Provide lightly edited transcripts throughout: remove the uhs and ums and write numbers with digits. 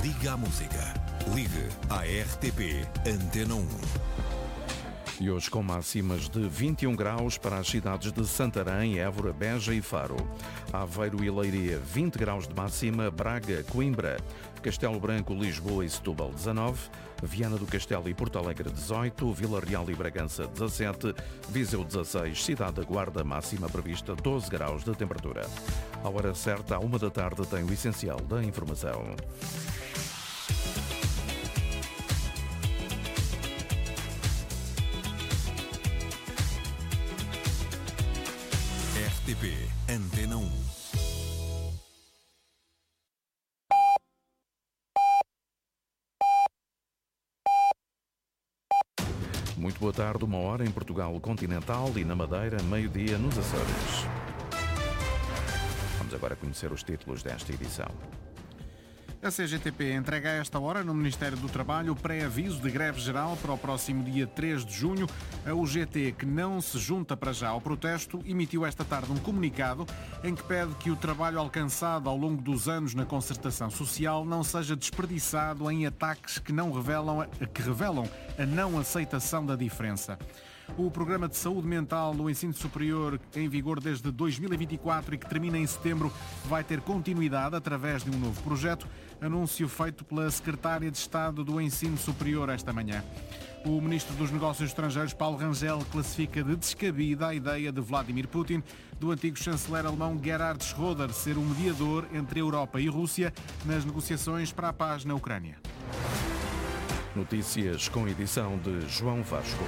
Liga à música. Ligue à RTP Antena 1. E hoje com máximas de 21 graus para as cidades de Santarém, Évora, Beja e Faro. Aveiro e Leiria, 20 graus de máxima. Braga, Coimbra, Castelo Branco, Lisboa e Setúbal, 19. Viana do Castelo e Porto Alegre, 18. Vila Real e Bragança, 17. Viseu, 16. Cidade da Guarda, máxima prevista, 12 graus de temperatura. À hora certa, à 1 da tarde, tem o essencial da informação. RTP Antena 1. Muito boa tarde, 1h em Portugal continental e na Madeira, meio-dia nos Açores. Vamos agora conhecer os títulos desta edição. A CGTP entrega a esta hora no Ministério do Trabalho o pré-aviso de greve geral para o próximo dia 3 de junho. A UGT, que não se junta para já ao protesto, emitiu esta tarde um comunicado em que pede que o trabalho alcançado ao longo dos anos na concertação social não seja desperdiçado em ataques que revelam a não aceitação da diferença. O Programa de Saúde Mental do Ensino Superior, em vigor desde 2024 e que termina em setembro, vai ter continuidade através de um novo projeto, anúncio feito pela Secretária de Estado do Ensino Superior esta manhã. O Ministro dos Negócios Estrangeiros, Paulo Rangel, classifica de descabida a ideia de Vladimir Putin, do antigo chanceler alemão Gerhard Schröder, ser um mediador entre a Europa e a Rússia nas negociações para a paz na Ucrânia. Notícias com edição de João Vasco.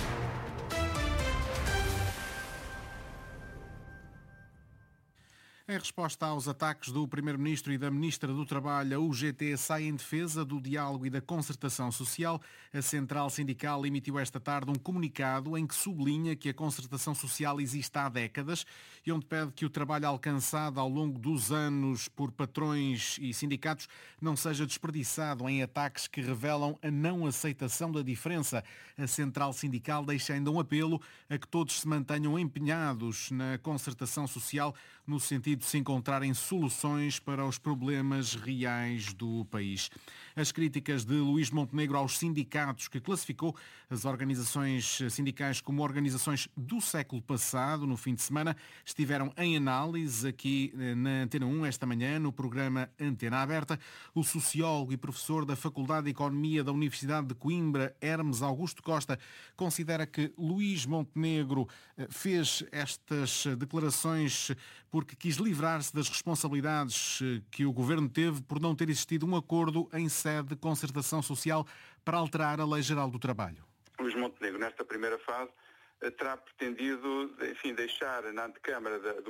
Em resposta aos ataques do Primeiro-Ministro e da Ministra do Trabalho, a UGT sai em defesa do diálogo e da concertação social. A Central Sindical emitiu esta tarde um comunicado em que sublinha que a concertação social existe há décadas e onde pede que o trabalho alcançado ao longo dos anos por patrões e sindicatos não seja desperdiçado em ataques que revelam a não aceitação da diferença. A Central Sindical deixa ainda um apelo a que todos se mantenham empenhados na concertação social no sentido de se encontrarem soluções para os problemas reais do país. As críticas de Luís Montenegro aos sindicatos, que classificou as organizações sindicais como organizações do século passado, no fim de semana, estiveram em análise aqui na Antena 1 esta manhã, no programa Antena Aberta. O sociólogo e professor da Faculdade de Economia da Universidade de Coimbra, Hermes Augusto Costa, considera que Luís Montenegro fez estas declarações porque quis livrar-se das responsabilidades que o Governo teve por não ter existido um acordo em sede de concertação social para alterar a Lei Geral do Trabalho. Luís Montenegro, nesta primeira fase, terá pretendido, deixar na antecâmara do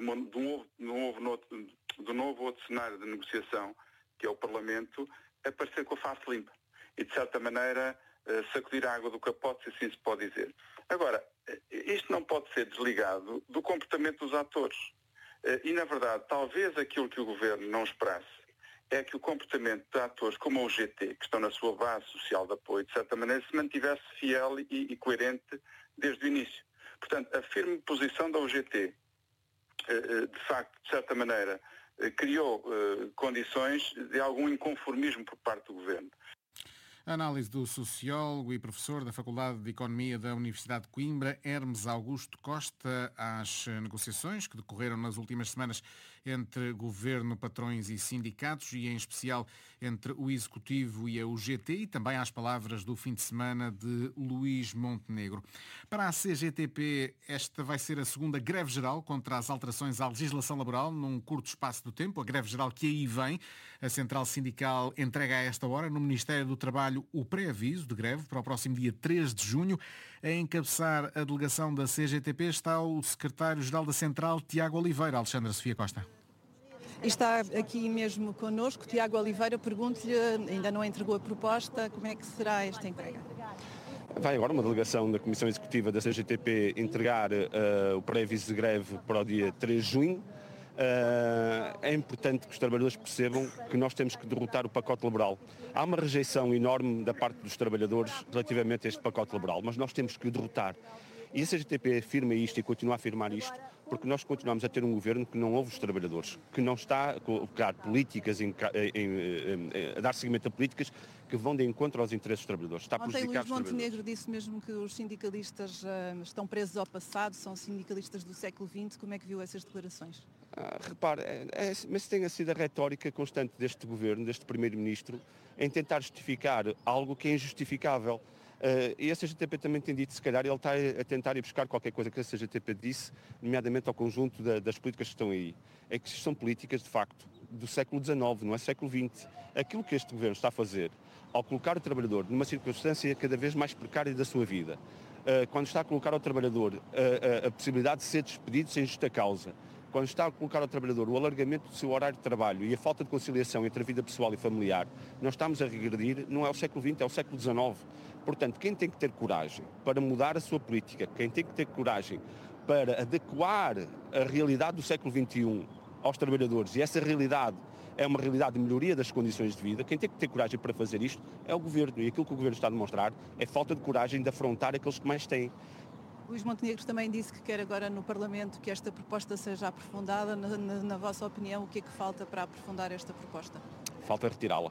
novo outro cenário de negociação, que é o Parlamento, aparecer com a face limpa e, de certa maneira, sacudir a água do capote, se assim se pode dizer. Agora, isto não pode ser desligado do comportamento dos atores. E, na verdade, talvez aquilo que o Governo não esperasse é que o comportamento de atores como a UGT, que estão na sua base social de apoio, de certa maneira, se mantivesse fiel e coerente desde o início. Portanto, a firme posição da UGT, de facto, de certa maneira, criou condições de algum inconformismo por parte do Governo. A análise do sociólogo e professor da Faculdade de Economia da Universidade de Coimbra, Hermes Augusto Costa, às negociações que decorreram nas últimas semanas entre governo, patrões e sindicatos e, em especial, entre o Executivo e a UGT, e também às palavras do fim de semana de Luís Montenegro. Para a CGTP, esta vai ser a segunda greve geral contra as alterações à legislação laboral num curto espaço de tempo. A greve geral que aí vem. A Central Sindical entrega a esta hora no Ministério do Trabalho o pré-aviso de greve para o próximo dia 3 de junho. A encabeçar a delegação da CGTP está o secretário-geral da Central, Tiago Oliveira. Alexandra Sofia Costa. Está aqui mesmo connosco, Tiago Oliveira. Pergunto-lhe, ainda não entregou a proposta, como é que será esta entrega? Vai agora uma delegação da Comissão Executiva da CGTP entregar o pré-aviso de greve para o dia 3 de junho. É importante que os trabalhadores percebam que nós temos que derrotar o pacote laboral. Há uma rejeição enorme da parte dos trabalhadores relativamente a este pacote laboral, mas nós temos que o derrotar. E a CGTP afirma isto e continua a afirmar isto porque nós continuamos a ter um governo que não ouve os trabalhadores, que não está a colocar políticas, a dar seguimento a políticas que vão de encontro aos interesses dos trabalhadores. Está a prejudicar os trabalhadores. Ontem Luís Montenegro disse mesmo que os sindicalistas estão presos ao passado, são sindicalistas do século XX. Como é que viu essas declarações? Repare, mas tem sido a retórica constante deste governo, deste primeiro-ministro, em tentar justificar algo que é injustificável. E a CGTP também tem dito, se calhar, ele está a tentar ir buscar qualquer coisa que a CGTP disse, nomeadamente ao conjunto das políticas que estão aí. É que são políticas, de facto, do século XIX, não é século XX. Aquilo que este governo está a fazer, ao colocar o trabalhador numa circunstância cada vez mais precária da sua vida, quando está a colocar ao trabalhador a possibilidade de ser despedido sem justa causa, quando está a colocar ao trabalhador o alargamento do seu horário de trabalho e a falta de conciliação entre a vida pessoal e familiar, nós estamos a regredir, não é o século XX, é o século XIX. Portanto, quem tem que ter coragem para mudar a sua política, quem tem que ter coragem para adequar a realidade do século XXI aos trabalhadores, e essa realidade é uma realidade de melhoria das condições de vida, quem tem que ter coragem para fazer isto é o Governo. E aquilo que o Governo está a demonstrar é falta de coragem de afrontar aqueles que mais têm. Luís Montenegro também disse que quer agora no Parlamento que esta proposta seja aprofundada. Na vossa opinião, o que é que falta para aprofundar esta proposta? Falta retirá-la.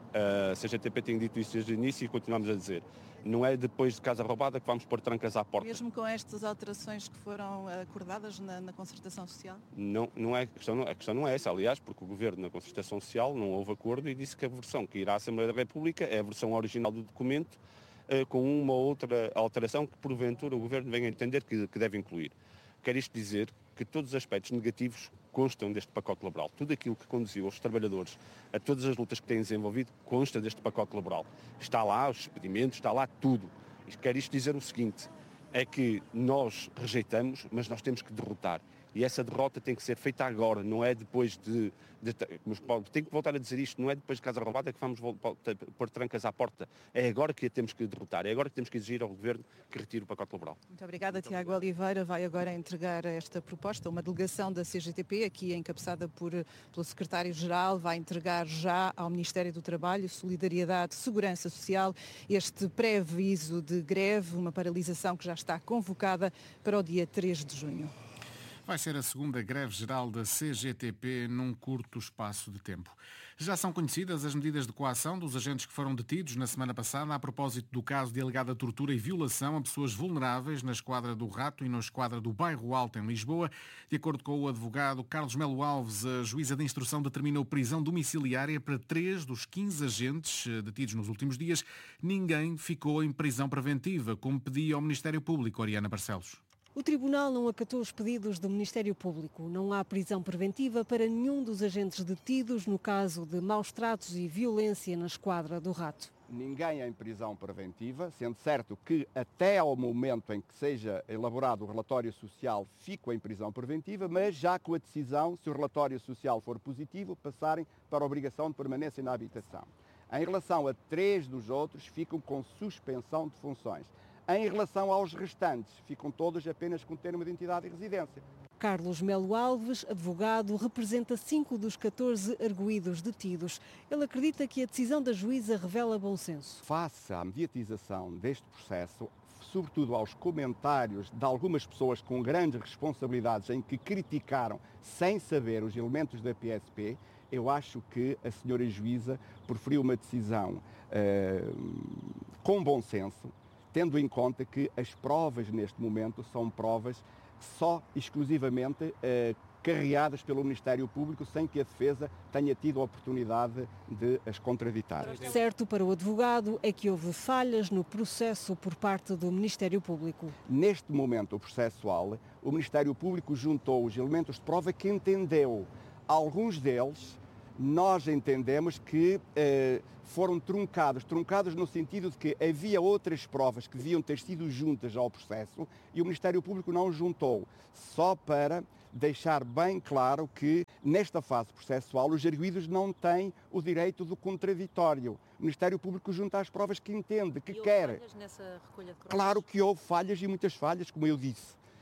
A CGTP tem dito isso desde o início e continuamos a dizer. Não é depois de casa roubada que vamos pôr trancas à porta. Mesmo com estas alterações que foram acordadas na concertação social? Não é, a questão não é essa, aliás, porque o Governo na concertação social não houve acordo e disse que a versão que irá à Assembleia da República é a versão original do documento, com uma ou outra alteração que porventura o Governo venha a entender que deve incluir. Quer isto dizer que todos os aspectos negativos constam deste pacote laboral. Tudo aquilo que conduziu os trabalhadores a todas as lutas que têm desenvolvido consta deste pacote laboral. Está lá os despedimentos, está lá tudo. Quer isto dizer o seguinte, é que nós rejeitamos, mas nós temos que derrotar. E essa derrota tem que ser feita agora, não é depois tenho que voltar a dizer isto, não é depois de casa roubada que vamos pôr trancas à porta. É agora que a temos que derrotar, é agora que temos que exigir ao Governo que retire o pacote laboral. Muito obrigada, Tiago Oliveira. Vai agora entregar esta proposta, uma delegação da CGTP, aqui encabeçada pelo Secretário-Geral, vai entregar já ao Ministério do Trabalho, Solidariedade, Segurança Social, este pré-aviso de greve, uma paralisação que já está convocada para o dia 3 de junho. Vai ser a segunda greve geral da CGTP num curto espaço de tempo. Já são conhecidas as medidas de coação dos agentes que foram detidos na semana passada a propósito do caso de alegada tortura e violação a pessoas vulneráveis na Esquadra do Rato e na Esquadra do Bairro Alto, em Lisboa. De acordo com o advogado Carlos Melo Alves, a juíza de instrução determinou prisão domiciliária para 3 dos 15 agentes detidos nos últimos dias. Ninguém ficou em prisão preventiva, como pedia ao Ministério Público. Oriana Barcelos. O Tribunal não acatou os pedidos do Ministério Público. Não há prisão preventiva para nenhum dos agentes detidos no caso de maus tratos e violência na Esquadra do Rato. Ninguém em prisão preventiva, sendo certo que até ao momento em que seja elaborado o relatório social ficam em prisão preventiva, mas já com a decisão, se o relatório social for positivo, passarem para a obrigação de permanência na habitação. Em relação a 3 dos outros, ficam com suspensão de funções. Em relação aos restantes, ficam todos apenas com termo de identidade e residência. Carlos Melo Alves, advogado, representa 5 dos 14 arguidos detidos. Ele acredita que a decisão da juíza revela bom senso. Face à mediatização deste processo, sobretudo aos comentários de algumas pessoas com grandes responsabilidades em que criticaram sem saber os elementos da PSP, eu acho que a senhora juíza preferiu uma decisão com bom senso, tendo em conta que as provas neste momento são provas só exclusivamente carreadas pelo Ministério Público, sem que a defesa tenha tido a oportunidade de as contraditar. Certo para o advogado é que houve falhas no processo por parte do Ministério Público. Neste momento processual, o Ministério Público juntou os elementos de prova que entendeu. Alguns deles nós entendemos que foram truncados no sentido de que havia outras provas que deviam ter sido juntas ao processo e o Ministério Público não juntou, só para deixar bem claro que nesta fase processual os arguidos não têm o direito do contraditório. O Ministério Público junta as provas que entende, que quer. Houve falhas nessa recolha de provas? Claro que houve falhas e muitas falhas, como eu disse.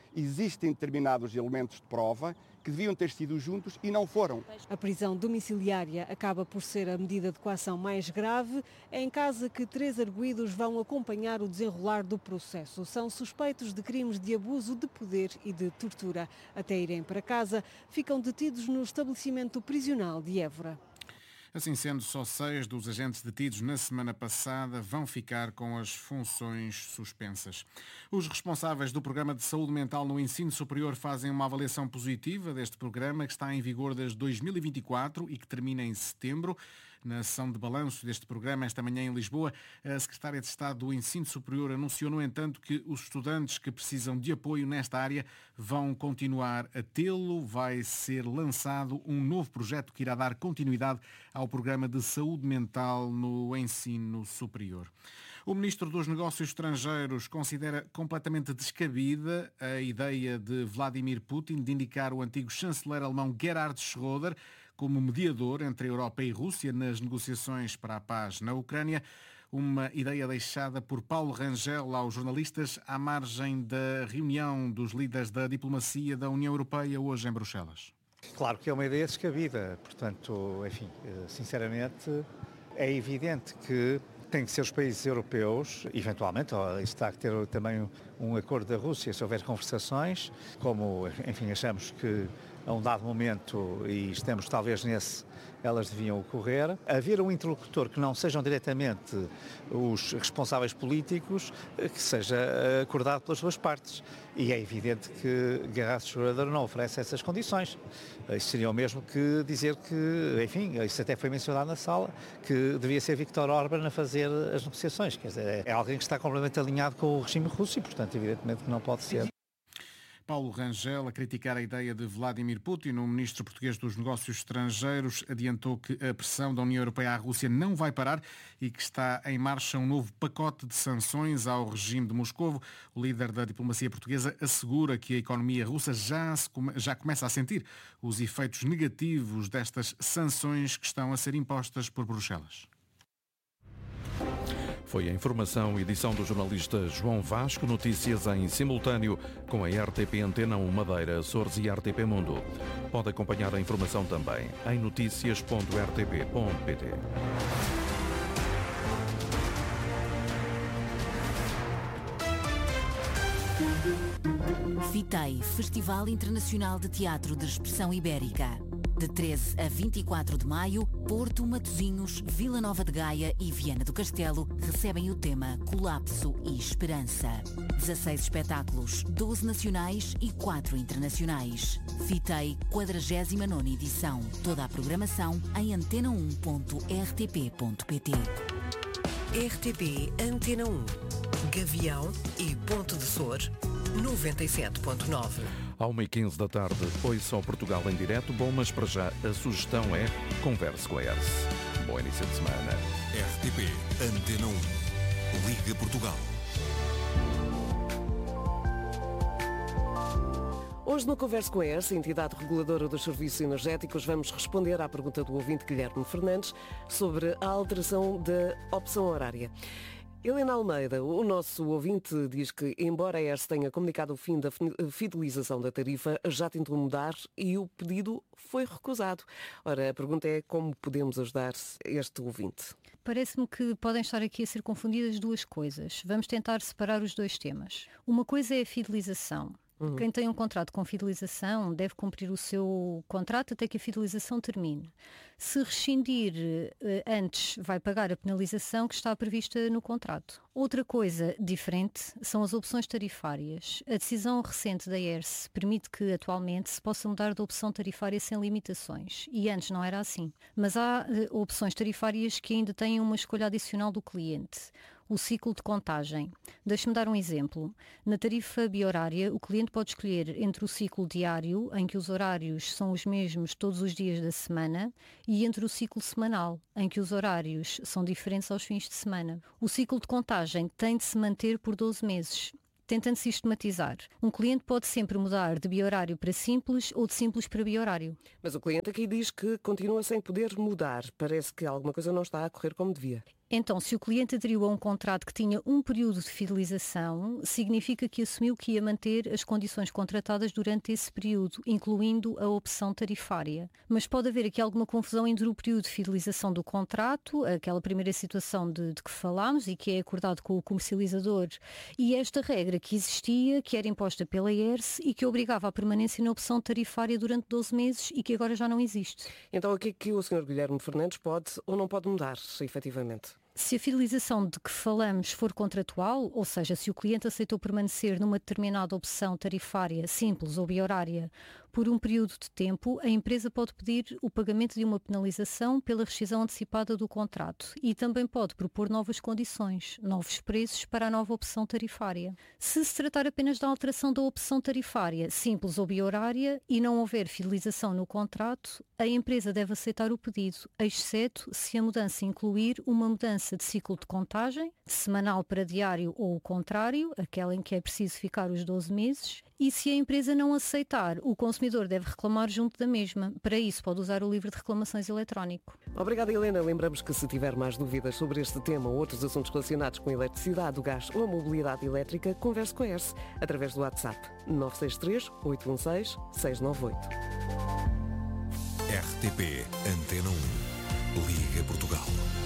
existem determinados elementos de prova que deviam ter sido juntos e não foram. A prisão domiciliária acaba por ser a medida de coação mais grave. É em casa que 3 arguidos vão acompanhar o desenrolar do processo. São suspeitos de crimes de abuso de poder e de tortura. Até irem para casa, ficam detidos no estabelecimento prisional de Évora. Assim sendo, só 6 dos agentes detidos na semana passada vão ficar com as funções suspensas. Os responsáveis do Programa de Saúde Mental no Ensino Superior fazem uma avaliação positiva deste programa, que está em vigor desde 2024 e que termina em setembro. Na sessão de balanço deste programa, esta manhã em Lisboa, a Secretária de Estado do Ensino Superior anunciou, no entanto, que os estudantes que precisam de apoio nesta área vão continuar a tê-lo. Vai ser lançado um novo projeto que irá dar continuidade ao Programa de Saúde Mental no Ensino Superior. O Ministro dos Negócios Estrangeiros considera completamente descabida a ideia de Vladimir Putin de indicar o antigo chanceler alemão Gerhard Schröder como mediador entre a Europa e a Rússia nas negociações para a paz na Ucrânia. Uma ideia deixada por Paulo Rangel aos jornalistas à margem da reunião dos líderes da diplomacia da União Europeia hoje em Bruxelas. Claro que é uma ideia descabida, portanto, enfim, sinceramente, é evidente que tem que ser os países europeus, eventualmente, está a ter também um acordo da Rússia se houver conversações, como, enfim, achamos que a um dado momento, e estamos talvez nesse, elas deviam ocorrer. Haver um interlocutor que não sejam diretamente os responsáveis políticos, que seja acordado pelas duas partes. E é evidente que Gerhard Schröder não oferece essas condições. Isso seria o mesmo que dizer que, enfim, isso até foi mencionado na sala, que devia ser Viktor Orbán a fazer as negociações. Quer dizer, é alguém que está completamente alinhado com o regime russo e, portanto, evidentemente que não pode ser. Paulo Rangel, a criticar a ideia de Vladimir Putin, o ministro português dos Negócios Estrangeiros, adiantou que a pressão da União Europeia à Rússia não vai parar e que está em marcha um novo pacote de sanções ao regime de Moscovo. O líder da diplomacia portuguesa assegura que a economia russa já começa a sentir os efeitos negativos destas sanções que estão a ser impostas por Bruxelas. Foi a informação, edição do jornalista João Vasco, notícias em simultâneo com a RTP Antena 1 Madeira, Açores e RTP Mundo. Pode acompanhar a informação também em noticias.rtp.pt. FITEI, Festival Internacional de Teatro de Expressão Ibérica. De 13 a 24 de maio, Porto, Matosinhos, Vila Nova de Gaia e Viana do Castelo recebem o tema Colapso e Esperança. 16 espetáculos, 12 nacionais e 4 internacionais. FITEI, 49ª edição. Toda a programação em antena1.rtp.pt. RTP Antena 1, Gavião e Ponte de Sor, 97.9. À 1h15 da tarde, ouça ao Portugal em direto. Bom, mas para já a sugestão é converse com a ERSE. Bom início de semana. RTP Antena 1. Liga Portugal. Hoje no Converso com a ERSE, entidade reguladora dos serviços energéticos, vamos responder à pergunta do ouvinte Guilherme Fernandes sobre a alteração da opção horária. Helena Almeida, o nosso ouvinte, diz que, embora a ERSE tenha comunicado o fim da fidelização da tarifa, já tentou mudar e o pedido foi recusado. Ora, a pergunta é como podemos ajudar este ouvinte? Parece-me que podem estar aqui a ser confundidas duas coisas. Vamos tentar separar os dois temas. Uma coisa é a fidelização. Quem tem um contrato com fidelização deve cumprir o seu contrato até que a fidelização termine. Se rescindir antes, vai pagar a penalização que está prevista no contrato. Outra coisa diferente são as opções tarifárias. A decisão recente da ERSE permite que atualmente se possa mudar de opção tarifária sem limitações. E antes não era assim. Mas há opções tarifárias que ainda têm uma escolha adicional do cliente. O ciclo de contagem. Deixe-me dar um exemplo. Na tarifa biorária, o cliente pode escolher entre o ciclo diário, em que os horários são os mesmos todos os dias da semana, e entre o ciclo semanal, em que os horários são diferentes aos fins de semana. O ciclo de contagem tem de se manter por 12 meses. Tentando sistematizar, um cliente pode sempre mudar de biorário para simples ou de simples para biorário. Mas o cliente aqui diz que continua sem poder mudar. Parece que alguma coisa não está a correr como devia. Então, se o cliente aderiu a um contrato que tinha um período de fidelização, significa que assumiu que ia manter as condições contratadas durante esse período, incluindo a opção tarifária. Mas pode haver aqui alguma confusão entre o período de fidelização do contrato, aquela primeira situação de que falámos e que é acordado com o comercializador, e esta regra que existia, que era imposta pela ERSE e que obrigava a permanência na opção tarifária durante 12 meses e que agora já não existe. Então, o que é que o Sr. Guilherme Fernandes pode ou não pode mudar, efetivamente? Se a fidelização de que falamos for contratual, ou seja, se o cliente aceitou permanecer numa determinada opção tarifária simples ou bi-horária por um período de tempo, a empresa pode pedir o pagamento de uma penalização pela rescisão antecipada do contrato e também pode propor novas condições, novos preços para a nova opção tarifária. Se se tratar apenas da alteração da opção tarifária simples ou bi-horária e não houver fidelização no contrato, a empresa deve aceitar o pedido, exceto se a mudança incluir uma mudança de ciclo de contagem, de semanal para diário ou o contrário, aquela em que é preciso ficar os 12 meses, e se a empresa não aceitar, o consumidor deve reclamar junto da mesma. Para isso, pode usar o livro de reclamações eletrónico. Obrigada, Helena. Lembramos que se tiver mais dúvidas sobre este tema ou outros assuntos relacionados com a eletricidade, o gás ou a mobilidade elétrica, converse com a ERSE através do WhatsApp 963 816 698. RTP Antena 1. Liga Portugal.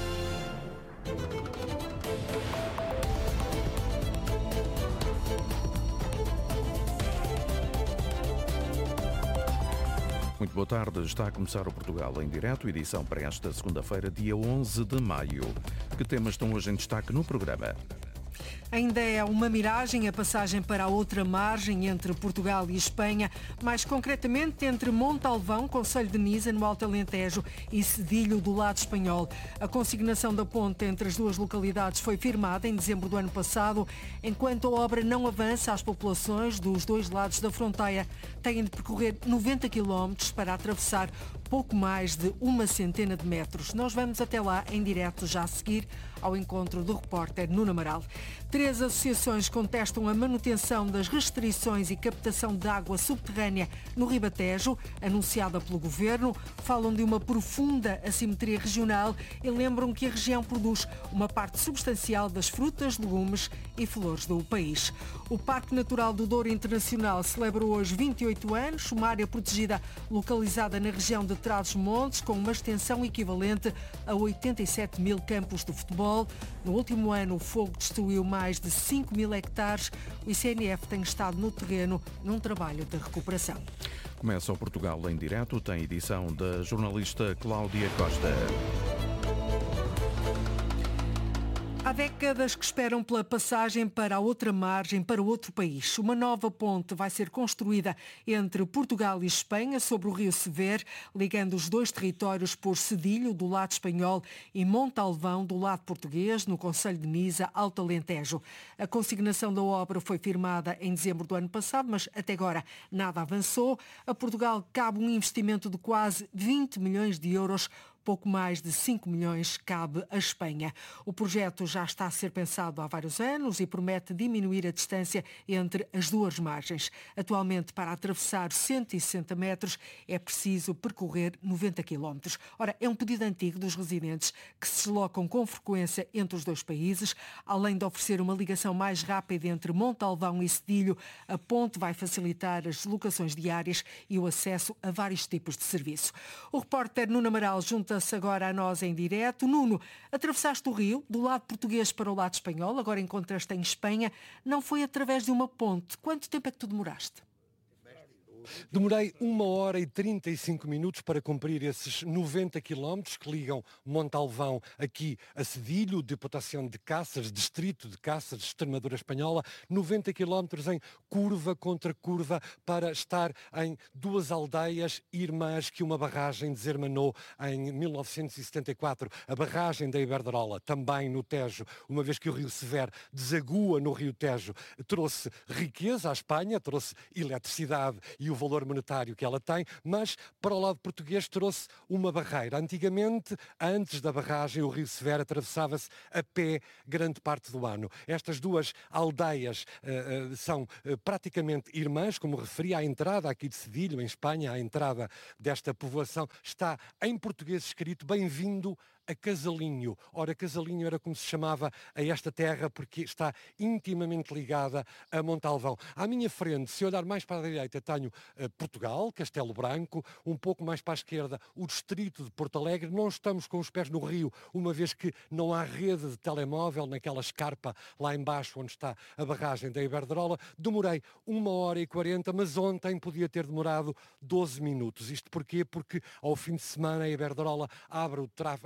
Muito boa tarde, está a começar o Portugal em direto, edição para esta segunda-feira, dia 11 de maio. Que temas estão hoje em destaque no programa? Ainda é uma miragem a passagem para a outra margem entre Portugal e Espanha, mais concretamente entre Montalvão, concelho de Nisa, no Alto Alentejo, e Cedilho, do lado espanhol. A consignação da ponte entre as duas localidades foi firmada em dezembro do ano passado. Enquanto a obra não avança, as populações dos dois lados da fronteira têm de percorrer 90 km para atravessar pouco mais de uma centena de metros. Nós vamos até lá em direto já a seguir ao encontro do repórter Nuno Amaral. 3 associações contestam a manutenção das restrições e captação de água subterrânea no Ribatejo, anunciada pelo Governo. Falam de uma profunda assimetria regional e lembram que a região produz uma parte substancial das frutas, legumes e flores do país. O Parque Natural do Douro Internacional celebra hoje 28 anos, uma área protegida localizada na região de Trás-os-Montes, com uma extensão equivalente a 87 mil campos de futebol. No último ano, o fogo destruiu mais de 5 mil hectares. O ICNF tem estado no terreno num trabalho de recuperação. Começa o Portugal em direto, tem edição da jornalista Cláudia Costa. Há décadas que esperam pela passagem para a outra margem, para outro país. Uma nova ponte vai ser construída entre Portugal e Espanha, sobre o rio Sever, ligando os dois territórios por Cedilho, do lado espanhol, e Montalvão, do lado português, no concelho de Nisa, Alto Alentejo. A consignação da obra foi firmada em dezembro do ano passado, mas até agora nada avançou. A Portugal cabe um investimento de quase 20 milhões de euros. Pouco mais de 5 milhões cabe à Espanha. O projeto já está a ser pensado há vários anos e promete diminuir a distância entre as duas margens. Atualmente, para atravessar 160 metros, é preciso percorrer 90 quilómetros. Ora, é um pedido antigo dos residentes que se deslocam com frequência entre os dois países. Além de oferecer uma ligação mais rápida entre Montalvão e Cedilho, a ponte vai facilitar as deslocações diárias e o acesso a vários tipos de serviço. O repórter Nuno Amaral junta-se agora a nós em direto. Nuno, atravessaste o rio do lado português para o lado espanhol, agora encontras-te em Espanha. Não foi através de uma ponte. Quanto tempo é que tu demoraste? Demorei 1 hora e 35 minutos para cumprir esses 90 quilómetros que ligam Montalvão aqui a Cedilho, Diputação de Cáceres, Distrito de Cáceres, Extremadura Espanhola, 90 quilómetros em curva contra curva para estar em duas aldeias irmãs que uma barragem desarmanou em 1974. A barragem da Iberdrola, também no Tejo, uma vez que o rio Sever desagua no rio Tejo, trouxe riqueza à Espanha, trouxe eletricidade e o valor monetário que ela tem, mas para o lado português trouxe uma barreira. Antigamente, antes da barragem, o rio Sever atravessava-se a pé grande parte do ano. Estas duas aldeias são praticamente irmãs, como referi. À entrada aqui de Cedilho, em Espanha, à entrada desta povoação, está em português escrito: bem-vindo a Casalinho. Ora, Casalinho era como se chamava a esta terra porque está intimamente ligada a Montalvão. À minha frente, se olhar mais para a direita, tenho Portugal, Castelo Branco, um pouco mais para a esquerda, o distrito de Porto Alegre. Não estamos com os pés no rio, uma vez que não há rede de telemóvel naquela escarpa lá embaixo onde está a barragem da Iberdrola. Demorei 1h40, mas ontem podia ter demorado 12 minutos. Isto porquê? Porque ao fim de semana a Iberdrola abre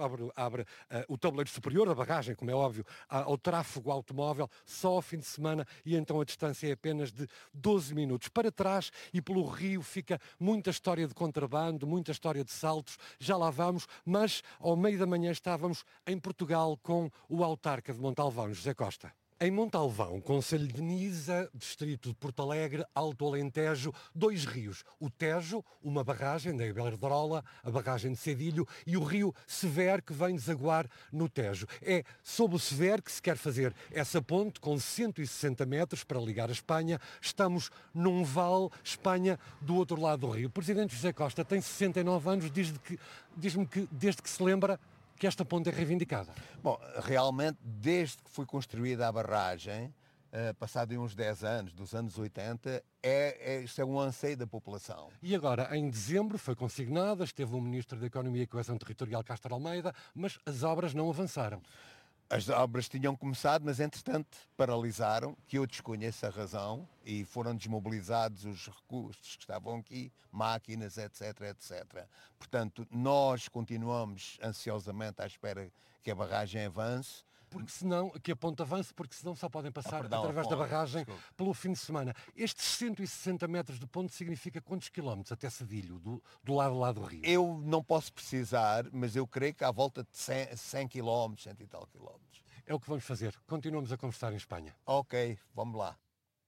o tabuleiro superior, a barragem, como é óbvio, ao tráfego automóvel só ao fim de semana, e então a distância é apenas de 12 minutos. Para trás e pelo rio fica muita história de contrabando, muita história de saltos, já lá vamos, mas ao meio da manhã estávamos em Portugal com o autarca de Montalvão, José Costa. Em Montalvão, concelho de Nisa, distrito de Porto Alegre, Alto Alentejo, 2 rios. O Tejo, uma barragem da Iberdrola, a barragem de Cedilho, e o rio Sever, que vem desaguar no Tejo. É sob o Sever que se quer fazer essa ponte com 160 metros para ligar a Espanha. Estamos num vale, Espanha do outro lado do rio. O presidente José Costa tem 69 anos, diz-me que desde que se lembra que esta ponte é reivindicada. Bom, realmente, desde que foi construída a barragem, passado uns 10 anos, dos anos 80, isso é um anseio da população. E agora, em dezembro, foi consignada, esteve o Ministro da Economia e Coesão Territorial, Castro Almeida, mas as obras não avançaram. As obras tinham começado, mas entretanto paralisaram, que eu desconheço a razão, e foram desmobilizados os recursos que estavam aqui, máquinas, etc, etc. Portanto, nós continuamos ansiosamente à espera que a barragem avance. Porque senão, que a ponte avance, porque senão só podem passar através da barragem pelo fim de semana. Estes 160 metros de ponte significa quantos quilómetros até Cedilho, do lado lá do rio? Eu não posso precisar, mas eu creio que à volta de 100 quilómetros, 100 e tal quilómetros. É o que vamos fazer. Continuamos a conversar em Espanha. Ok, vamos lá.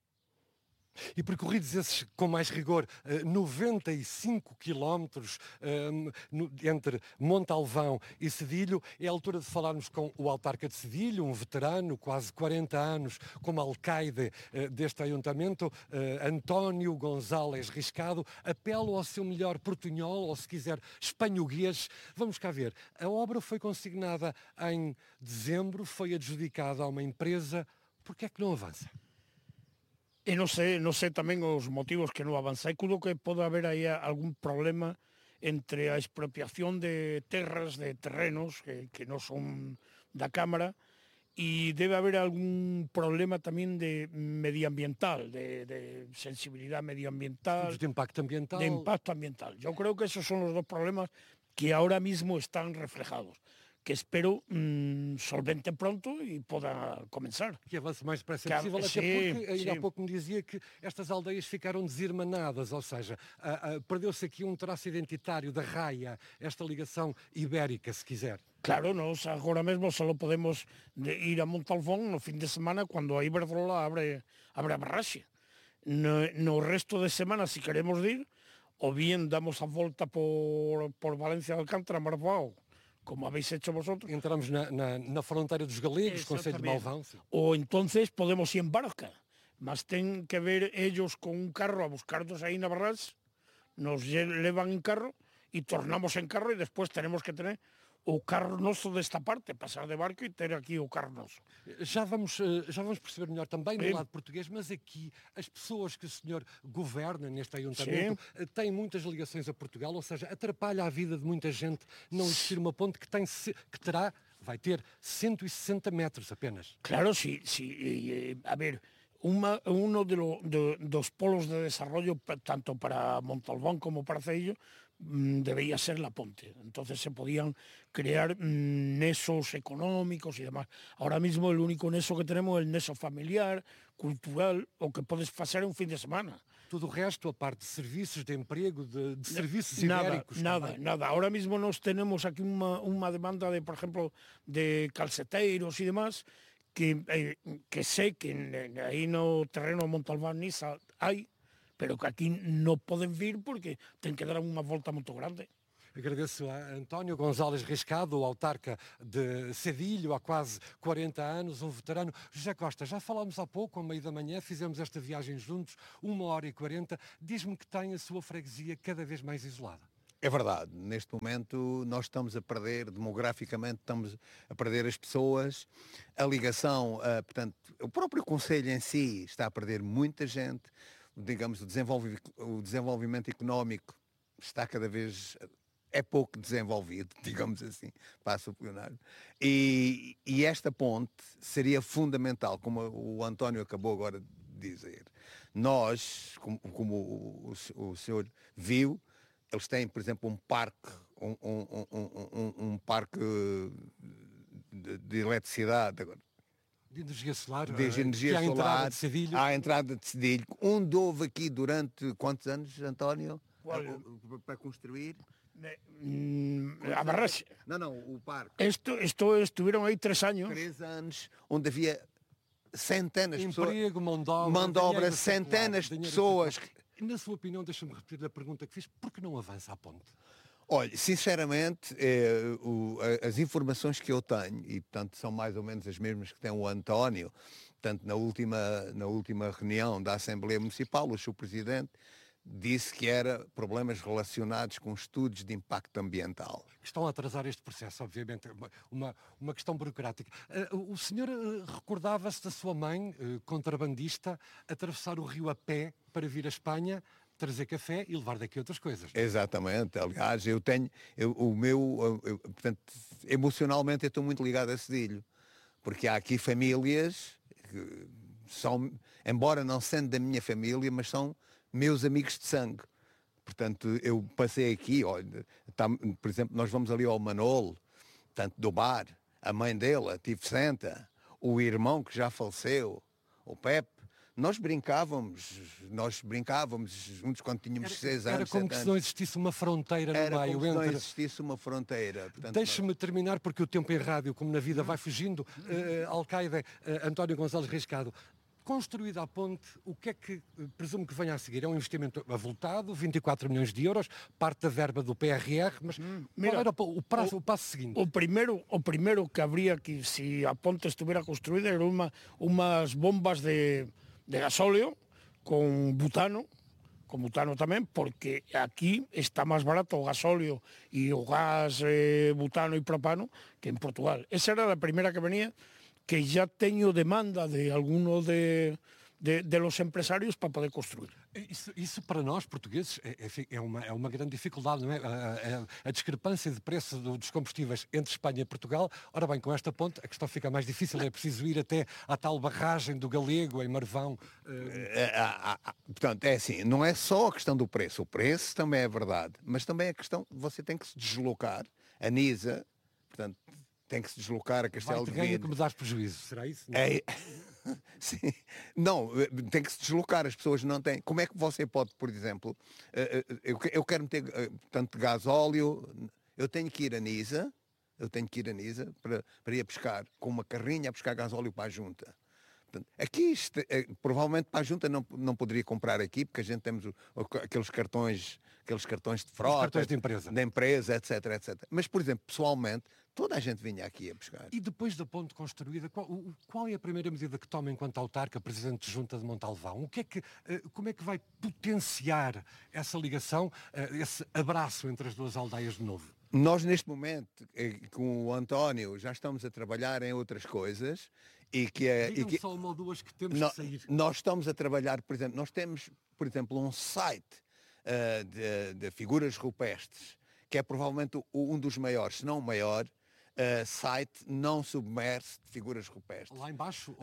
E percorridos esses com mais rigor, 95 quilómetros entre Montalvão e Cedilho, é a altura de falarmos com o autarca de Cedilho, um veterano, quase 40 anos, como alcaide deste ayuntamento, António González Riscado. Apelo ao seu melhor portunhol, ou se quiser espanhoguês. Vamos cá ver. A obra foi consignada em dezembro, foi adjudicada a uma empresa. Por que é que não avança? E non sei tamén os motivos que non avanza. Cuido que pode haber aí algún problema entre a expropiación de terras, de terrenos que non son da Cámara, e debe haber algún problema tamén de medioambiental, de sensibilidade medioambiental. De impacto ambiental. De impacto ambiental. Yo creo que esos son los dos problemas que ahora mismo están reflejados, que espero solvente pronto e poda comenzar. Que avance mais depressa possível, até porque ainda há pouco me dizia que estas aldeias ficaram desirmanadas, ou seja, perdeu-se aqui um traço identitário da raia, esta ligação ibérica, se quiser. Claro, nós agora mesmo só podemos ir a Montalvón no fin de semana cando a Iberdrola abre a barraxe. No resto de semana, se queremos ir, ou bien damos a volta por Valencia de Alcántara, Marvao, como habéis hecho vosotros. Entramos na fronteira dos galegos, Concello de Malvão. O entonces podemos ir en barca, mas ten que ver ellos con un carro a buscarnos aí na barrage, nos levan en carro e tornamos en carro, e despois tenemos que tener o carro noso desta parte, pasar de barco e ter aqui o carro noso. Já vamos perceber melhor também no lado português, mas aqui as pessoas que o senhor governa neste ayuntamento têm muitas ligações a Portugal, ou seja, atrapalha a vida de muita gente não existir uma ponte vai ter 160 metros apenas. Claro, a ver, uno dos polos de desarrollo, tanto para Montalvón como para Cedillo, debería ser la ponte. Entonces se podían crear nexos económicos y demás. Ahora mismo el único nexo que tenemos es el nexo familiar, cultural, o que podes facer un fin de semana. Todo o resto, a parte de serviços de emprego, de serviços ibéricos. Nada. Ahora mismo nos tenemos aquí una demanda de, por ejemplo, de calceteiros y demás, que sé que aí no terreno de Montalván-Nisa hai, pero que aquí non poden vir porque ten que dar unha volta muito grande. Agradeço a António González Riscado, o autarca de Cedilho, há quase 40 anos, um veterano. José Costa, já falámos há pouco, ao meio da manhã, fizemos esta viagem juntos, 1h40. Diz-me que tem a sua freguesia cada vez mais isolada. É verdade, neste momento nós estamos a perder, demograficamente estamos a perder as pessoas, a ligação, portanto, o próprio Conselho em si está a perder muita gente, digamos, o desenvolvimento económico está cada vez, é pouco desenvolvido, digamos assim, passa o plenário, e esta ponte seria fundamental, como o António acabou agora de dizer. Nós, como o senhor viu, eles têm, por exemplo, um parque, um parque de eletricidade agora. De energia solar, de energia solar, entrada de Cedilho. À entrada de Cedilho, onde houve aqui durante quantos anos, António? Para construir? A barragem. Não, o parque. Estuvieron aí 3 anos. 3 anos, onde havia centenas de pessoas. Emprego, mão de obra, centenas de pessoas. Na sua opinião, deixa-me repetir a pergunta que fiz, por que não avança a ponte? Olha, sinceramente, as informações que eu tenho, e portanto são mais ou menos as mesmas que tem o António, portanto na última reunião da Assembleia Municipal, o seu Presidente disse que era problemas relacionados com estudos de impacto ambiental. Que estão a atrasar este processo, obviamente, uma questão burocrática. O senhor recordava-se da sua mãe, contrabandista, atravessar o rio a pé para vir à Espanha, trazer café e levar daqui outras coisas. Exatamente, aliás, portanto, emocionalmente eu estou muito ligado a Cedilho, porque há aqui famílias que são, embora não sendo da minha família, mas são meus amigos de sangue. Portanto, eu passei aqui, olha, por exemplo, nós vamos ali ao Manolo, portanto, do bar, a mãe dele, a Tia Vicenta, o irmão que já faleceu, o Pepe, nós brincávamos juntos quando tínhamos 6 anos. Era como que se não existisse uma fronteira no meio. Era como se não existisse uma fronteira. Deixe-me terminar, porque o tempo em rádio, como na vida, vai fugindo. Alcaide, António Gonçalves Riscado. Construída a ponte, o que é que presumo que venha a seguir? É um investimento avultado, 24 milhões de euros, parte da verba do PRR, mas qual era o passo seguinte? O primeiro que habría que, se a ponte estuviera construída, era umas bombas de gasóleo con butano tamén, porque aquí está máis barato o gasóleo e o gas butano e propano que en Portugal. Esa era a primeira que venía, que ya teño demanda de algunos de los empresarios para poder construir. Isso para nós, portugueses, é uma grande dificuldade, não é? A discrepância de preço dos combustíveis entre Espanha e Portugal. Ora bem, com esta ponte a questão fica mais difícil, é preciso ir até à tal barragem do Galego, em Marvão. Portanto, é assim, não é só a questão do preço, o preço também é verdade, mas também a questão, você tem que se deslocar, a Nisa, portanto, tem que se deslocar a Castelo de Vide. Que me dás prejuízo, será isso? Sim. Não, tem que se deslocar, as pessoas não têm. Como é que você pode, por exemplo, eu quero meter tanto gasóleo, eu tenho que ir a Nisa para ir pescar com uma carrinha a pescar gasóleo para a junta. Aqui, provavelmente para a junta não poderia comprar aqui, porque a gente temos aqueles cartões de frota, cartões de empresa, etc. Mas, por exemplo, pessoalmente, toda a gente vinha aqui a pescar. E depois da ponte construída, qual é a primeira medida que toma enquanto autarca, Presidente de Junta de Montalvão? Como é que vai potenciar essa ligação, esse abraço entre as duas aldeias de novo? Nós, neste momento, com o António, já estamos a trabalhar em outras coisas. Digam só uma ou duas que temos que sair. Nós estamos a trabalhar, por exemplo, nós temos, por exemplo, um site de figuras rupestres, que é provavelmente um dos maiores, se não o maior, site não submerso de figuras rupestres. Lá embaixo?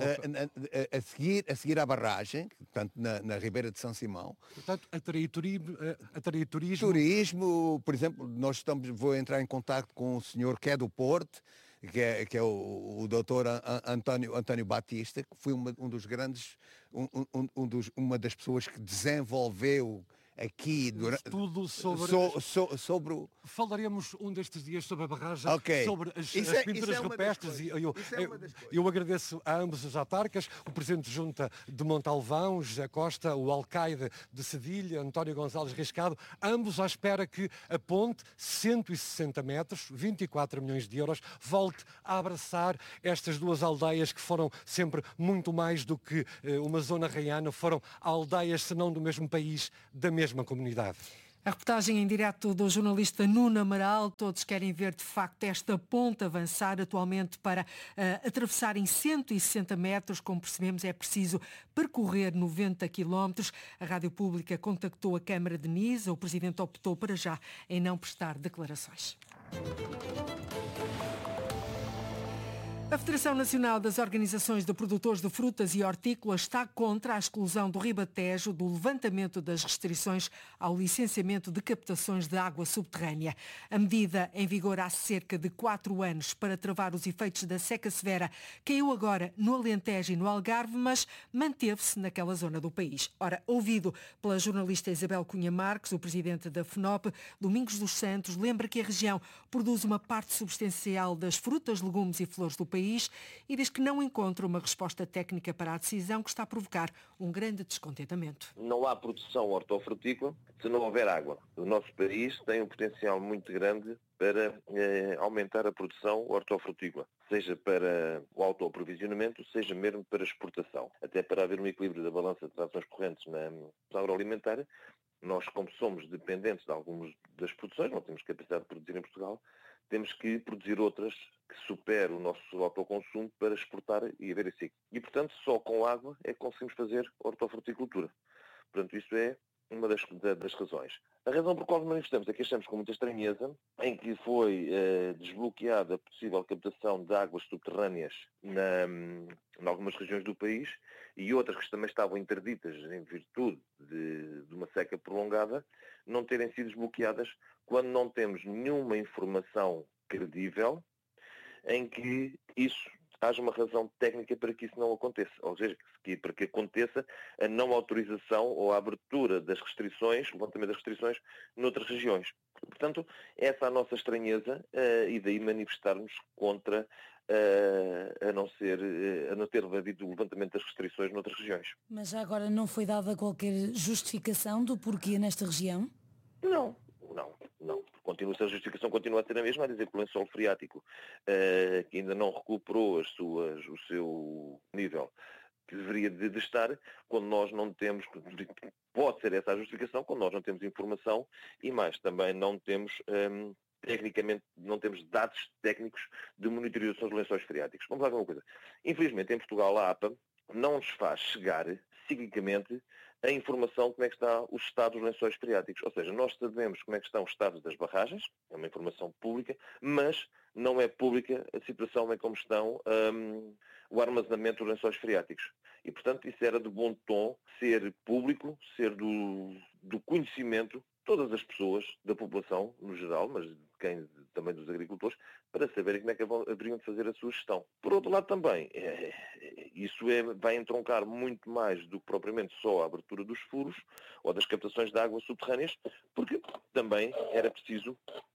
A seguir à barragem, portanto, na Ribeira de São Simão. Portanto, atrair turismo. Turismo, por exemplo, vou entrar em contato com o senhor que é do Porto, que é o doutor António Batista, que foi um dos grandes, uma das pessoas que desenvolveu aqui estudo sobre o... Falaremos um destes dias sobre a barragem, sobre as pinturas rupestres. Eu agradeço a ambos os autarcas, o Presidente de Junta de Montalvão, José Costa, o Alcaide de Cedilha, António Gonçalves Riscado, ambos à espera que a ponte, 160 metros, 24 milhões de euros, volte a abraçar estas duas aldeias que foram sempre muito mais do que uma zona raiana, foram aldeias, se não do mesmo país, da mesma comunidade. A reportagem em direto do jornalista Nuno Amaral. Todos querem ver de facto esta ponte avançar atualmente para atravessar em 160 metros. Como percebemos, é preciso percorrer 90 quilómetros. A Rádio Pública contactou a Câmara de Nisa. O Presidente optou para já em não prestar declarações. A Federação Nacional das Organizações de Produtores de Frutas e Hortícolas está contra a exclusão do Ribatejo do levantamento das restrições ao licenciamento de captações de água subterrânea. A medida, em vigor há cerca de 4 anos para travar os efeitos da seca severa, caiu agora no Alentejo e no Algarve, mas manteve-se naquela zona do país. Ora, ouvido pela jornalista Isabel Cunha Marques, o presidente da FNOP, Domingos dos Santos, lembra que a região produz uma parte substancial das frutas, legumes e flores do país e diz que não encontra uma resposta técnica para a decisão, que está a provocar um grande descontentamento. Não há produção hortofrutícola se não houver água. O nosso país tem um potencial muito grande para aumentar a produção hortofrutícola, seja para o autoaprovisionamento, seja mesmo para exportação. Até para haver um equilíbrio da balança de transações correntes na agroalimentar, nós, como somos dependentes de algumas das produções, não temos capacidade de produzir em Portugal, temos que produzir outras que superem o nosso autoconsumo para exportar e haver esse. E, portanto, só com água é que conseguimos fazer hortofruticultura. Portanto, isso é uma das razões. A razão por qual manifestamos é que achamos com muita estranheza em que foi desbloqueada a possível captação de águas subterrâneas em algumas regiões do país e outras que também estavam interditas em virtude de uma seca prolongada não terem sido desbloqueadas quando não temos nenhuma informação credível em que isso haja uma razão técnica para que isso não aconteça. Ou seja, para que aconteça a não autorização ou a abertura das restrições, o levantamento das restrições noutras regiões. Portanto, essa é a nossa estranheza e daí manifestarmos contra a não ter havido o levantamento das restrições noutras regiões. Mas já agora não foi dada qualquer justificação do porquê nesta região? Não. A justificação continua a ser a mesma, a dizer que o lençol freático, que ainda não recuperou o seu nível que deveria de estar, quando nós não temos, pode ser essa a justificação, quando nós não temos informação e mais, também não temos, tecnicamente, não temos dados técnicos de monitorização dos lençóis freáticos. Vamos lá ver uma coisa. Infelizmente, em Portugal, a APA não nos faz chegar, ciclicamente, a informação de como é que está o estado dos lençóis freáticos. Ou seja, nós sabemos como é que estão os estados das barragens, é uma informação pública, mas não é pública a situação em como estão o armazenamento dos lençóis freáticos. E, portanto, isso era de bom tom ser público, ser do conhecimento de todas as pessoas, da população no geral, mas também dos agricultores, para saberem como é que haveriam de fazer a sua gestão. Por outro lado também, isso vai entroncar muito mais do que propriamente só a abertura dos furos ou das captações de água subterrâneas, porque também era preciso,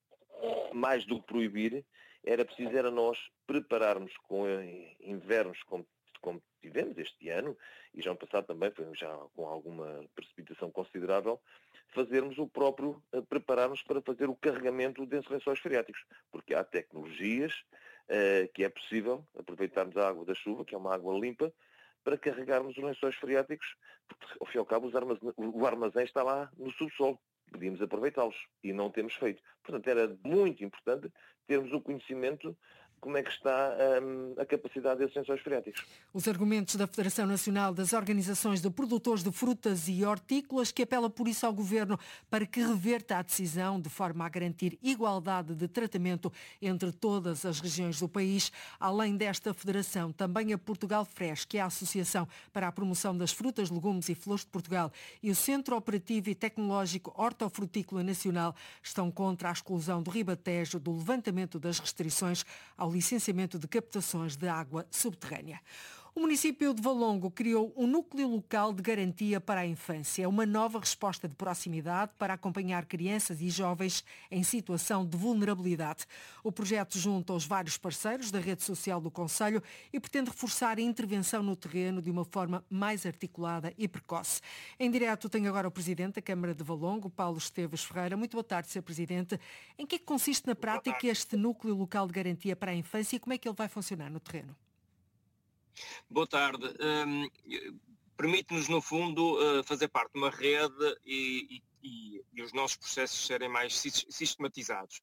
mais do que proibir, era nós prepararmos com invernos como tivemos este ano, e já no passado também foi já com alguma precipitação considerável, fazermos prepararmos para fazer o carregamento desses lençóis freáticos, porque há tecnologias que é possível aproveitarmos a água da chuva, que é uma água limpa, para carregarmos os lençóis freáticos, porque ao fim e ao cabo o armazém está lá no subsolo. Podíamos aproveitá-los e não temos feito. Portanto, era muito importante termos o conhecimento como é que está a capacidade desses lençóis freáticos. Os argumentos da Federação Nacional das Organizações de Produtores de Frutas e Hortícolas, que apela por isso ao Governo para que reverta a decisão de forma a garantir igualdade de tratamento entre todas as regiões do país. Além desta federação, também a Portugal Fresh, que é a Associação para a Promoção das Frutas, Legumes e Flores de Portugal, e o Centro Operativo e Tecnológico Hortofrutícola Nacional estão contra a exclusão do Ribatejo do levantamento das restrições ao licenciamento de captações de água subterrânea. O município de Valongo criou um núcleo local de garantia para a infância, uma nova resposta de proximidade para acompanhar crianças e jovens em situação de vulnerabilidade. O projeto junta os vários parceiros da rede social do concelho e pretende reforçar a intervenção no terreno de uma forma mais articulada e precoce. Em direto tenho agora o Presidente da Câmara de Valongo, Paulo Esteves Ferreira. Muito boa tarde, Sr. Presidente. Em que é que consiste na prática este núcleo local de garantia para a infância e como é que ele vai funcionar no terreno? Boa tarde. permite-nos, no fundo, fazer parte de uma rede e os nossos processos serem mais sistematizados.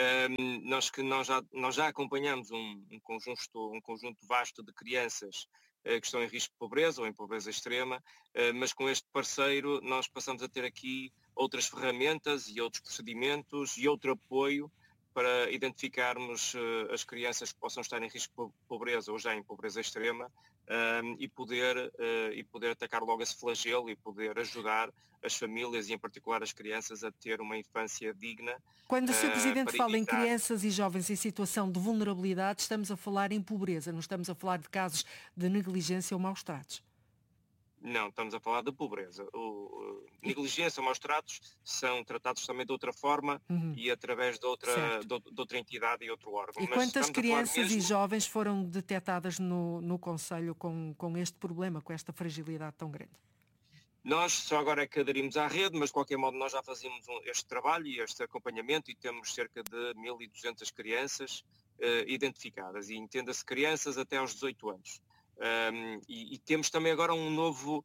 Nós já acompanhamos um conjunto vasto de crianças que estão em risco de pobreza ou em pobreza extrema, mas com este parceiro nós passamos a ter aqui outras ferramentas e outros procedimentos e outro apoio para identificarmos as crianças que possam estar em risco de pobreza ou já em pobreza extrema e poder atacar logo esse flagelo e poder ajudar as famílias e em particular as crianças a ter uma infância digna. Quando o Sr. Presidente fala em crianças e jovens em situação de vulnerabilidade, estamos a falar em pobreza, não estamos a falar de casos de negligência ou maus tratos. Não, estamos a falar de pobreza. Negligência ou maus tratos são tratados também de outra forma e através de outra entidade e outro órgão. E quantas crianças e jovens foram detectadas no Conselho com este problema, com esta fragilidade tão grande? Nós só agora é que aderimos à rede, mas de qualquer modo nós já fazíamos este trabalho e este acompanhamento e temos cerca de 1.200 crianças identificadas. E entenda-se crianças até aos 18 anos. E temos também agora um novo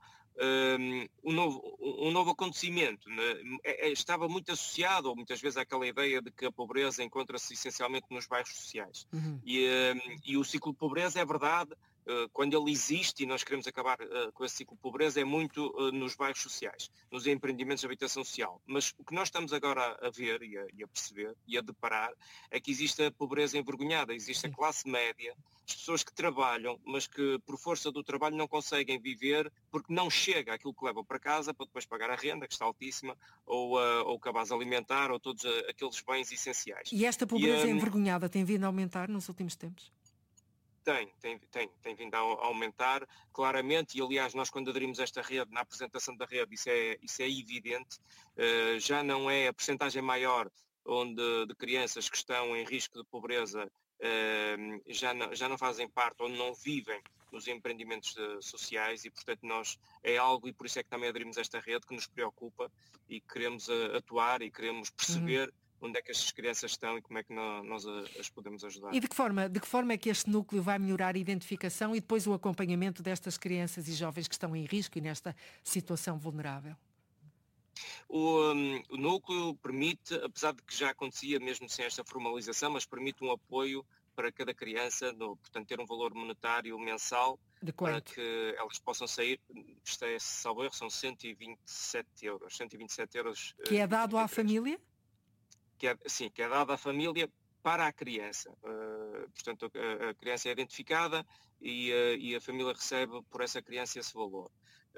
acontecimento, né? Estava muito associado, ou muitas vezes, àquela ideia de que a pobreza encontra-se essencialmente nos bairros sociais. E o ciclo de pobreza, é verdade, quando ele existe e nós queremos acabar com esse ciclo de pobreza, é muito nos bairros sociais, nos empreendimentos de habitação social. Mas o que nós estamos agora a ver e a perceber e a deparar é que existe a pobreza envergonhada, existe a classe média, as pessoas que trabalham, mas que por força do trabalho não conseguem viver porque não chega aquilo que levam para casa para depois pagar a renda, que está altíssima, ou o cabaz alimentar, ou todos aqueles bens essenciais. E esta pobreza envergonhada tem vindo a aumentar nos últimos tempos? Tem vindo a aumentar claramente e, aliás, nós quando aderimos a esta rede, na apresentação da rede, isso é evidente, já não é a percentagem maior de crianças que estão em risco de pobreza já não fazem parte ou não vivem nos empreendimentos sociais e, portanto, é algo, e por isso é que também aderimos a esta rede, que nos preocupa e queremos atuar e queremos perceber onde é que estas crianças estão e como é que nós as podemos ajudar. E de que forma é que este núcleo vai melhorar a identificação e depois o acompanhamento destas crianças e jovens que estão em risco e nesta situação vulnerável? O núcleo permite, apesar de que já acontecia mesmo sem esta formalização, mas permite um apoio para cada criança, portanto ter um valor monetário mensal para que elas possam sair, isto é, salvo erro, são 127 euros. Que é dado à família? Que é dado à família para a criança. Portanto, a criança é identificada e a família recebe por essa criança esse valor.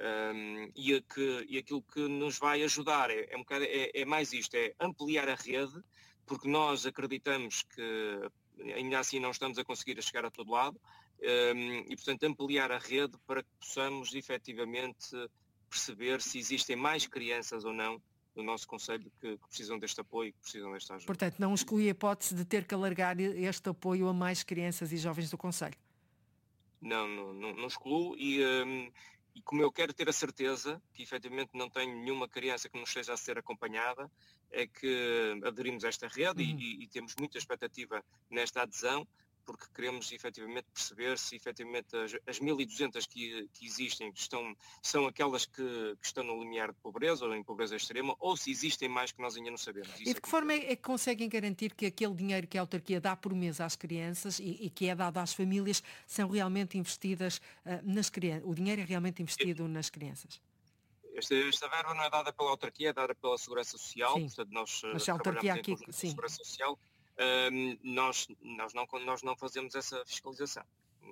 E aquilo que nos vai ajudar é mais isto, é ampliar a rede, porque nós acreditamos que ainda assim não estamos a conseguir chegar a todo lado, e portanto ampliar a rede para que possamos efetivamente perceber se existem mais crianças ou não no nosso Conselho que precisam deste apoio, que precisam desta ajuda. Portanto, não exclui a hipótese de ter que alargar este apoio a mais crianças e jovens do Conselho? Não excluo e como eu quero ter a certeza que efetivamente não tenho nenhuma criança que não esteja a ser acompanhada, é que aderimos a esta rede e temos muita expectativa nesta adesão, porque queremos efetivamente perceber se efetivamente as 1.200 que existem são aquelas que estão no limiar de pobreza ou em pobreza extrema, ou se existem mais que nós ainda não sabemos. E de que forma é que conseguem garantir que aquele dinheiro que a autarquia dá por mês às crianças e que é dado às famílias são realmente investidas nas crianças? O dinheiro é realmente investido nas crianças? Esta verba não é dada pela autarquia, é dada pela Segurança Social. Sim. Portanto, nós mas a autarquia aqui, sim. Segurança Social. Nós não fazemos essa fiscalização.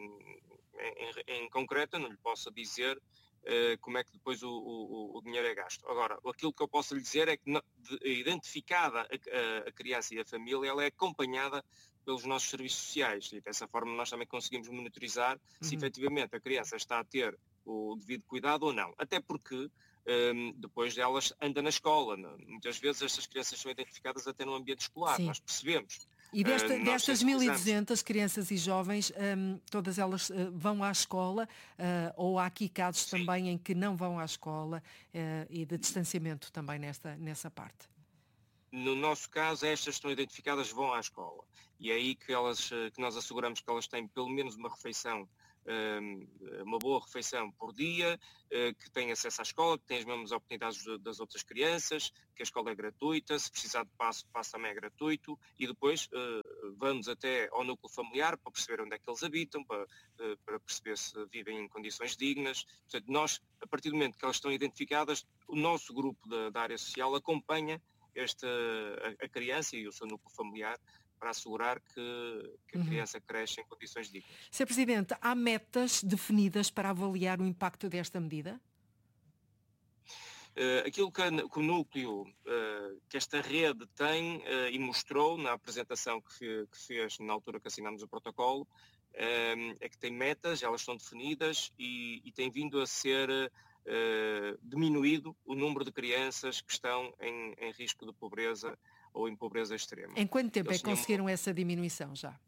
Em concreto, não lhe posso dizer como é que depois o dinheiro é gasto. Agora, aquilo que eu posso lhe dizer é que, identificada a criança e a família, ela é acompanhada pelos nossos serviços sociais e dessa forma nós também conseguimos monitorizar se efetivamente a criança está a ter o devido cuidado ou não. Até porque depois delas anda na escola. Muitas vezes estas crianças são identificadas até no ambiente escolar, nós percebemos. E destas 1.200 crianças e jovens, todas elas vão à escola ou há aqui casos também em que não vão à escola e de distanciamento também nessa parte? No nosso caso, estas estão identificadas, vão à escola. E é aí que nós asseguramos que elas têm pelo menos uma refeição uma boa refeição por dia, que têm acesso à escola, que têm as mesmas oportunidades das outras crianças, que a escola é gratuita, se precisar de passo também é gratuito, e depois vamos até ao núcleo familiar para perceber onde é que eles habitam, para perceber se vivem em condições dignas. Portanto, nós, a partir do momento que elas estão identificadas, o nosso grupo da área social acompanha a criança e o seu núcleo familiar para assegurar que a criança cresce em condições dignas. Sr. Presidente, há metas definidas para avaliar o impacto desta medida? Aquilo que o núcleo, que esta rede tem e mostrou na apresentação que fez na altura que assinámos o protocolo, é que tem metas, elas são definidas e tem vindo a ser diminuído o número de crianças que estão em risco de pobreza ou em pobreza extrema. Em quanto tempo é que conseguiram essa diminuição já?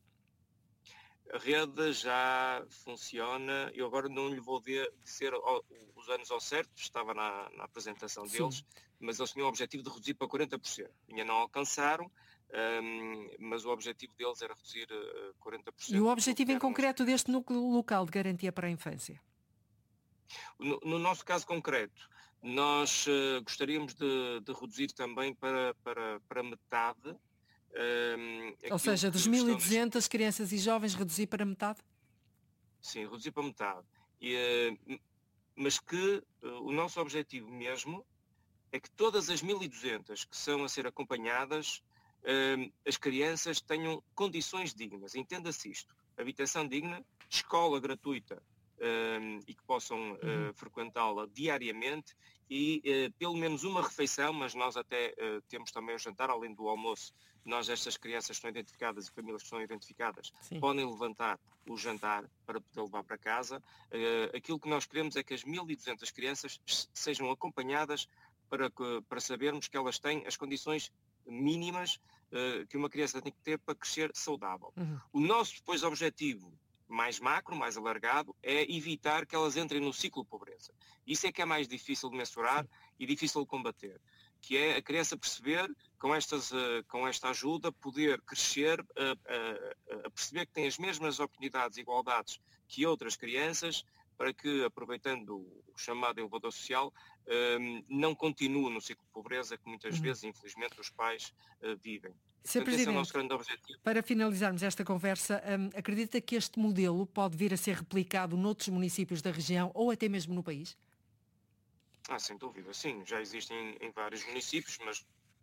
A rede já funciona, eu agora não lhe vou dizer os anos ao certo, estava na apresentação deles, mas eles tinham o objetivo de reduzir para 40%. Ainda não alcançaram, mas o objetivo deles era reduzir 40%. E o objetivo em concreto deste núcleo local de garantia para a infância? No nosso caso concreto, nós gostaríamos de reduzir também para metade. Ou seja, dos 1.200 crianças e jovens, reduzir para metade? Sim, reduzir para metade. Mas que o nosso objetivo mesmo é que todas as 1.200 que são a ser acompanhadas, as crianças tenham condições dignas. Entenda-se isto. Habitação digna, escola gratuita, e que possam frequentá-la diariamente e pelo menos uma refeição, mas nós até temos também o jantar, além do almoço. Estas crianças estão identificadas e famílias que estão identificadas podem levantar o jantar para poder levar para casa. Aquilo que nós queremos é que as 1.200 crianças sejam acompanhadas para sabermos que elas têm as condições mínimas que uma criança tem que ter para crescer saudável. O nosso depois objetivo mais macro, mais alargado, é evitar que elas entrem no ciclo de pobreza. Isso é que é mais difícil de mensurar e difícil de combater, que é a criança perceber, com esta ajuda, poder crescer, a perceber que tem as mesmas oportunidades e igualdades que outras crianças, para que, aproveitando o chamado elevador social, não continue no ciclo de pobreza que muitas vezes, infelizmente, os pais vivem. Sr. Esse é o nosso grande objetivo. Para finalizarmos esta conversa, acredita que este modelo pode vir a ser replicado noutros municípios da região ou até mesmo no país? Sem dúvida, sim. Já existem em vários municípios, mas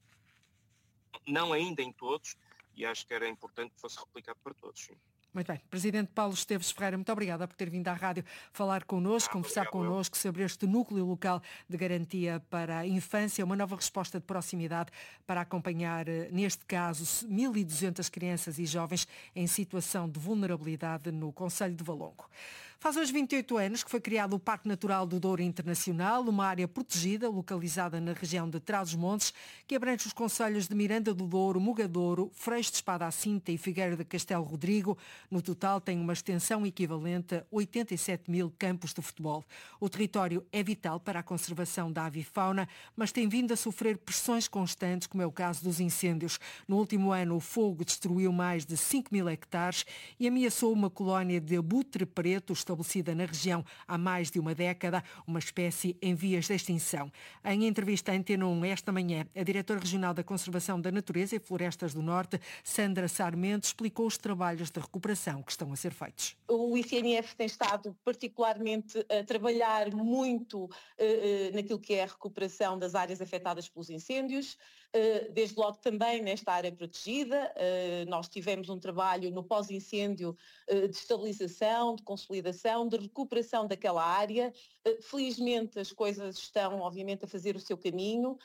não ainda em todos, e acho que era importante que fosse replicado para todos, sim. Muito bem. Presidente Paulo Esteves Ferreira, muito obrigada por ter vindo à rádio falar connosco, conversar connosco sobre este núcleo local de garantia para a infância, uma nova resposta de proximidade para acompanhar, neste caso, 1.200 crianças e jovens em situação de vulnerabilidade no concelho de Valongo. Faz hoje 28 anos que foi criado o Parque Natural do Douro Internacional, uma área protegida localizada na região de Trás-os-Montes, que abrange os concelhos de Miranda do Douro, Mugadouro, Freixo de Espada à Cinta e Figueira de Castelo Rodrigo. No total tem uma extensão equivalente a 87 mil campos de futebol. O território é vital para a conservação da avifauna, mas tem vindo a sofrer pressões constantes, como é o caso dos incêndios. No último ano, o fogo destruiu mais de 5 mil hectares e ameaçou uma colónia de abutre preto estabelecida na região há mais de uma década, uma espécie em vias de extinção. Em entrevista à Antena 1 esta manhã, a diretora regional da Conservação da Natureza e Florestas do Norte, Sandra Sarmento, explicou os trabalhos de recuperação que estão a ser feitos. O ICNF tem estado particularmente a trabalhar muito naquilo que é a recuperação das áreas afetadas pelos incêndios, desde logo também nesta área protegida. Nós tivemos um trabalho no pós-incêndio de estabilização, de consolidação, de recuperação daquela área. Felizmente as coisas estão, obviamente, a fazer o seu caminho.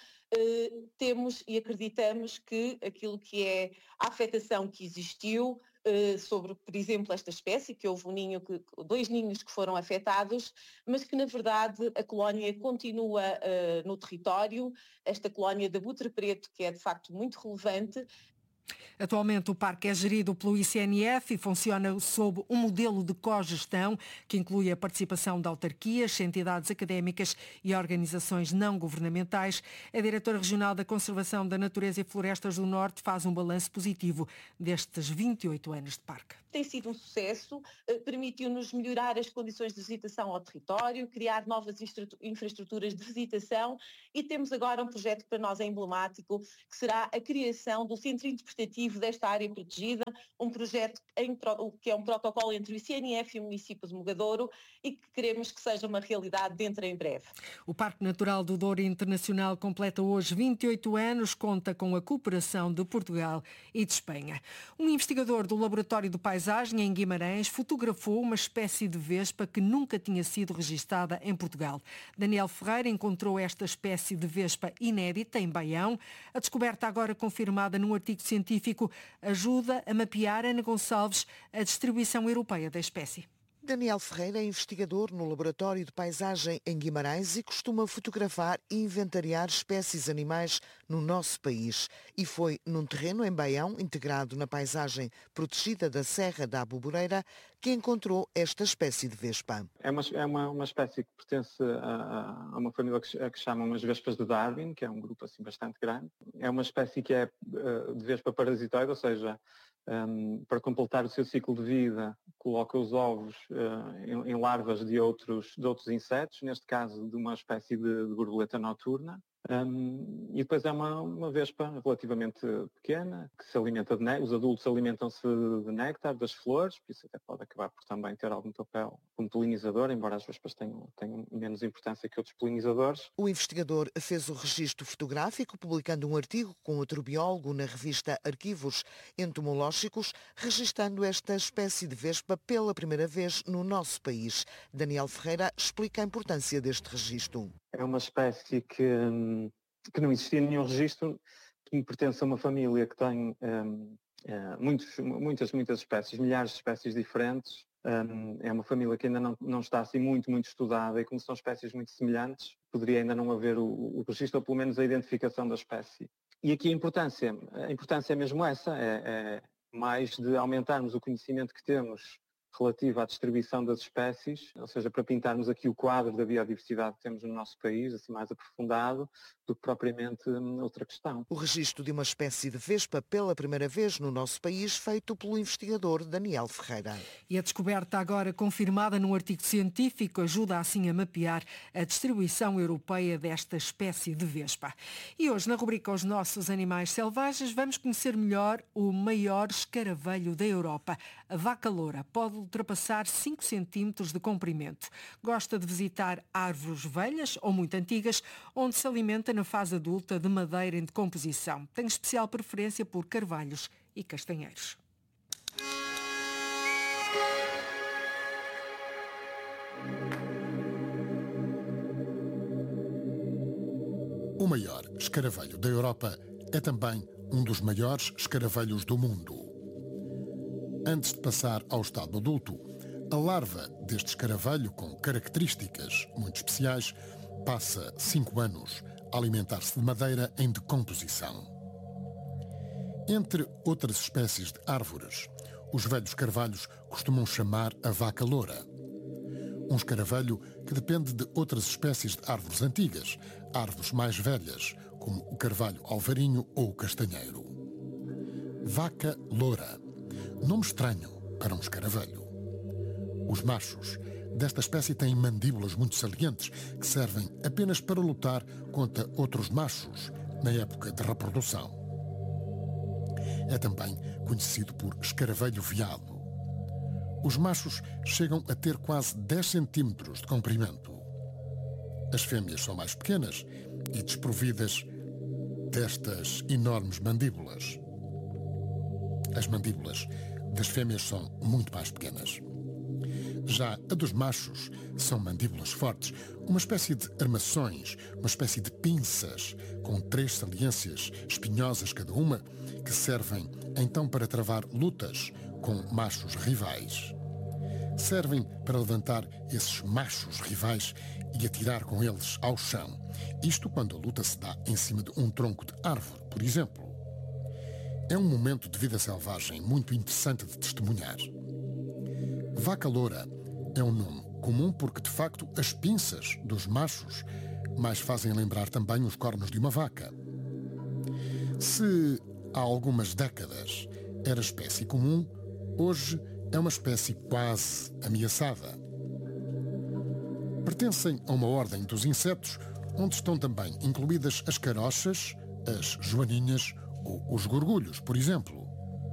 Temos e acreditamos que aquilo que é a afetação que existiu sobre, por exemplo, esta espécie, que houve 2 ninhos que foram afetados, mas que na verdade a colónia continua no território, esta colónia de abutre preto, que é de facto muito relevante. Atualmente o parque é gerido pelo ICNF e funciona sob um modelo de cogestão que inclui a participação de autarquias, entidades académicas e organizações não governamentais. A diretora regional da Conservação da Natureza e Florestas do Norte faz um balanço positivo destes 28 anos de parque. tem sido um sucesso, permitiu-nos melhorar as condições de visitação ao território, criar novas infraestruturas de visitação e temos agora um projeto que para nós é emblemático, que será a criação do Centro Interpretativo desta área protegida, um projeto que é um protocolo entre o ICNF e o município de Mogadouro e que queremos que seja uma realidade dentro em breve. O Parque Natural do Douro Internacional completa hoje 28 anos, conta com a cooperação de Portugal e de Espanha. Um investigador do Laboratório de Paisagem em Guimarães fotografou uma espécie de vespa que nunca tinha sido registada em Portugal. Daniel Ferreira encontrou esta espécie de vespa inédita em Baião. A descoberta, agora confirmada num artigo científico, ajuda a mapear, Ana Gonçalves, a distribuição europeia da espécie. Daniel Ferreira é investigador no Laboratório de Paisagem em Guimarães e costuma fotografar e inventariar espécies animais no nosso país. E foi num terreno em Baião, integrado na paisagem protegida da Serra da Aboboreira, que encontrou esta espécie de vespa. É uma espécie que pertence a uma família que chamam as vespas de Darwin, que é um grupo assim bastante grande. É uma espécie que é de vespa parasitoide, ou seja, para completar o seu ciclo de vida, coloca os ovos em larvas de outros insetos, neste caso de uma espécie de borboleta noturna. E depois é uma vespa relativamente pequena, que se alimenta de néctar. Os adultos alimentam-se de néctar das flores, por isso até pode acabar por também ter algum papel como polinizador, embora as vespas tenham menos importância que outros polinizadores. O investigador fez o registro fotográfico, publicando um artigo com outro biólogo na revista Arquivos Entomológicos, registando esta espécie de vespa pela primeira vez no nosso país. Daniel Ferreira explica a importância deste registro. É uma espécie que não existia nenhum registro, que pertence a uma família que tem muitas espécies, milhares de espécies diferentes. É uma família que ainda não está assim muito estudada e como são espécies muito semelhantes, poderia ainda não haver o registro ou pelo menos a identificação da espécie. E aqui a importância é mesmo essa, é mais de aumentarmos o conhecimento que temos relativo à distribuição das espécies, ou seja, para pintarmos aqui o quadro da biodiversidade que temos no nosso país, assim mais aprofundado, do que propriamente outra questão. O registro de uma espécie de vespa pela primeira vez no nosso país, feito pelo investigador Daniel Ferreira. E a descoberta agora confirmada num artigo científico ajuda assim a mapear a distribuição europeia desta espécie de vespa. E hoje, na rubrica Os Nossos Animais Selvagens, vamos conhecer melhor o maior escaravelho da Europa. A vaca loura pode ultrapassar 5 centímetros de comprimento. Gosta de visitar árvores velhas ou muito antigas, onde se alimenta na fase adulta de madeira em decomposição. Tem especial preferência por carvalhos e castanheiros. O maior escaravelho da Europa é também um dos maiores escaravelhos do mundo. Antes de passar ao estado adulto, a larva deste escaravelho, com características muito especiais, passa 5 anos a alimentar-se de madeira em decomposição. Entre outras espécies de árvores, os velhos carvalhos costumam chamar a vaca loura. Um escaravelho que depende de outras espécies de árvores antigas, árvores mais velhas, como o carvalho alvarinho ou o castanheiro. Vaca loura. Nome estranho para um escaravelho. Os machos desta espécie têm mandíbulas muito salientes que servem apenas para lutar contra outros machos na época de reprodução. É também conhecido por escaravelho veado. Os machos chegam a ter quase 10 centímetros de comprimento. As fêmeas são mais pequenas e desprovidas destas enormes mandíbulas. As mandíbulas das fêmeas são muito mais pequenas. Já a dos machos são mandíbulas fortes, uma espécie de armações, uma espécie de pinças, com 3 saliências espinhosas cada uma, que servem então para travar lutas com machos rivais. Servem para levantar esses machos rivais e atirar com eles ao chão. Isto quando a luta se dá em cima de um tronco de árvore, por exemplo. É um momento de vida selvagem muito interessante de testemunhar. Vaca loura é um nome comum porque, de facto, as pinças dos machos mais fazem lembrar também os cornos de uma vaca. Se há algumas décadas era espécie comum, hoje é uma espécie quase ameaçada. Pertencem a uma ordem dos insetos, onde estão também incluídas as carochas, as joaninhas ou os gorgulhos, por exemplo.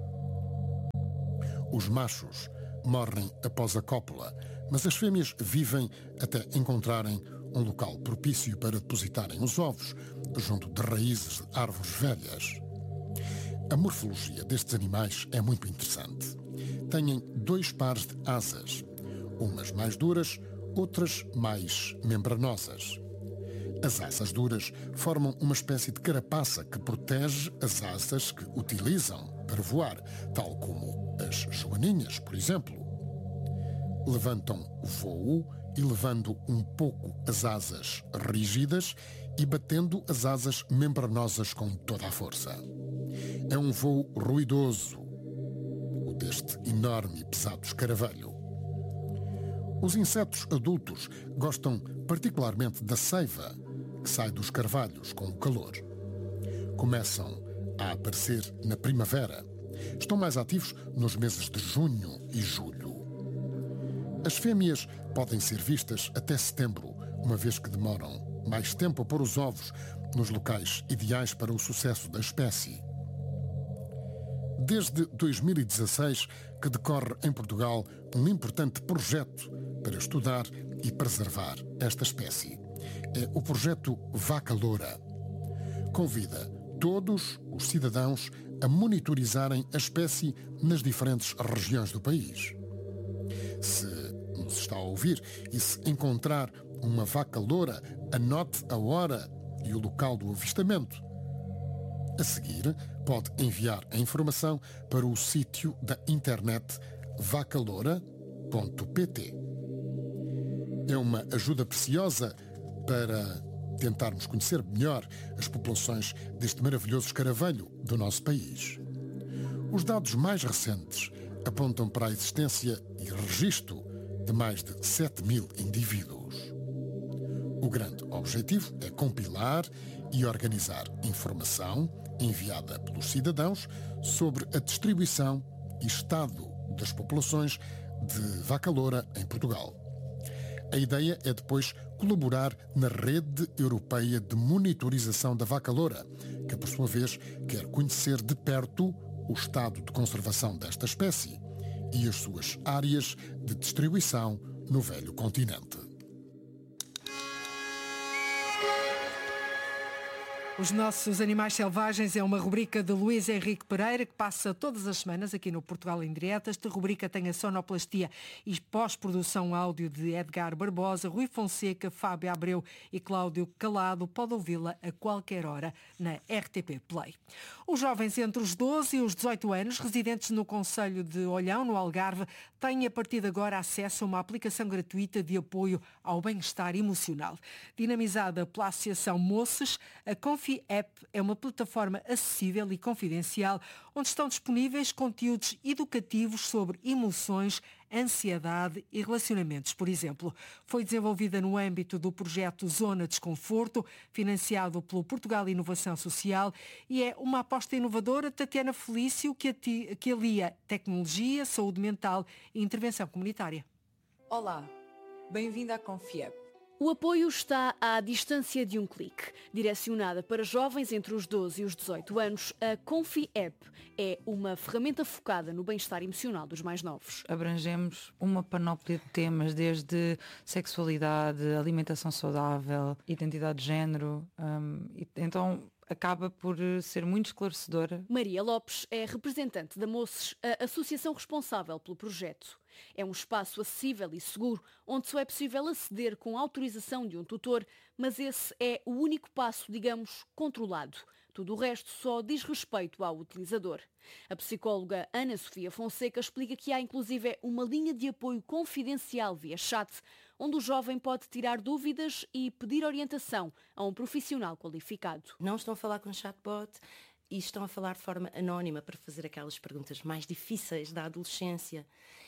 Os machos morrem após a cópula, mas as fêmeas vivem até encontrarem um local propício para depositarem os ovos, junto de raízes de árvores velhas. A morfologia destes animais é muito interessante. Têm 2 pares de asas, umas mais duras, outras mais membranosas. As asas duras formam uma espécie de carapaça que protege as asas que utilizam para voar, tal como as joaninhas, por exemplo. Levantam voo e levando um pouco as asas rígidas e batendo as asas membranosas com toda a força. É um voo ruidoso, o deste enorme e pesado escaravelho. Os insetos adultos gostam particularmente da seiva, que sai dos carvalhos com o calor. Começam a aparecer na primavera. Estão mais ativos nos meses de junho e julho. As fêmeas podem ser vistas até setembro, uma vez que demoram mais tempo a pôr os ovos nos locais ideais para o sucesso da espécie. Desde 2016 que decorre em Portugal um importante projeto para estudar e preservar esta espécie. É o projeto Vaca Loura. Convida todos os cidadãos a monitorizarem a espécie nas diferentes regiões do país. Se nos está a ouvir e se encontrar uma vaca loura, anote a hora e o local do avistamento. A seguir, pode enviar a informação para o sítio da internet vacaloura.pt. É uma ajuda preciosa para tentarmos conhecer melhor as populações deste maravilhoso escaravelho do nosso país. Os dados mais recentes apontam para a existência e registro de mais de 7.000 indivíduos. O grande objetivo é compilar e organizar informação enviada pelos cidadãos sobre a distribuição e estado das populações de vaca loura em Portugal. A ideia é depois colaborar na Rede Europeia de Monitorização da Vaca Loura, que por sua vez quer conhecer de perto o estado de conservação desta espécie e as suas áreas de distribuição no velho continente. Os Nossos Animais Selvagens é uma rubrica de Luís Henrique Pereira que passa todas as semanas aqui no Portugal em Direto. Esta rubrica tem a sonoplastia e pós-produção áudio de Edgar Barbosa, Rui Fonseca, Fábio Abreu e Cláudio Calado. Pode ouvi-la a qualquer hora na RTP Play. Os jovens entre os 12 e os 18 anos, residentes no concelho de Olhão, no Algarve, têm a partir de agora acesso a uma aplicação gratuita de apoio ao bem-estar emocional. Dinamizada pela Associação Moças, a Confi App é uma plataforma acessível e confidencial onde estão disponíveis conteúdos educativos sobre emoções, ansiedade e relacionamentos, por exemplo. Foi desenvolvida no âmbito do projeto Zona Desconforto, financiado pelo Portugal Inovação Social, e é uma aposta inovadora, Tatiana Felício, que alia tecnologia, saúde mental e intervenção comunitária. Olá, bem-vindo à Confiep. O apoio está à distância de um clique. Direcionada para jovens entre os 12 e os 18 anos, a Confi App é uma ferramenta focada no bem-estar emocional dos mais novos. Abrangemos uma panóplia de temas, desde sexualidade, alimentação saudável, identidade de género, então acaba por ser muito esclarecedora. Maria Lopes é representante da Moças, a associação responsável pelo projeto. É um espaço acessível e seguro, onde só é possível aceder com autorização de um tutor, mas esse é o único passo, digamos, controlado. Tudo o resto só diz respeito ao utilizador. A psicóloga Ana Sofia Fonseca explica que há inclusive uma linha de apoio confidencial via chat, onde o jovem pode tirar dúvidas e pedir orientação a um profissional qualificado. Não estão a falar com um chatbot e estão a falar de forma anónima para fazer aquelas perguntas mais difíceis da adolescência.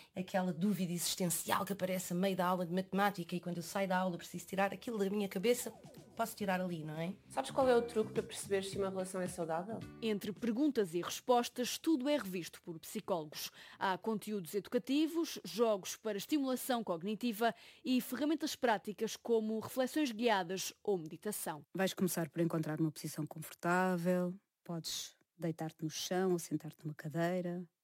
aquela dúvida existencial que aparece a meio da aula de matemática e quando eu saio da aula preciso tirar aquilo da minha cabeça, posso tirar ali, não é? Sabes qual é o truque para perceber se uma relação é saudável? Entre perguntas e respostas, tudo é revisto por psicólogos. Há conteúdos educativos, jogos para estimulação cognitiva e ferramentas práticas como reflexões guiadas ou meditação. Vais começar por encontrar uma posição confortável, podes deitar-te no chão ou sentar-te numa cadeira.